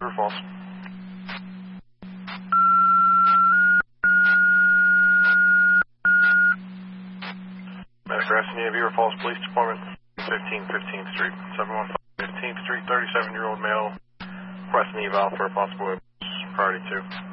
Beaver Falls. Medic Rescue, Beaver Falls Police Department, 15th Street, 715 15th Street, 37-year-old male, requesting eval for a possible priority 2.